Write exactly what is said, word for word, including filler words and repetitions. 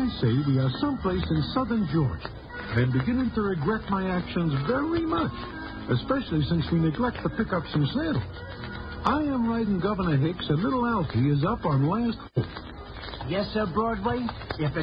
I say we are someplace in southern Georgia. I am beginning to regret my actions very much, especially since we neglect to pick up some saddles. I am riding Governor Hicks, and little Alfie is up on last hope. Yes, sir, Broadway. If it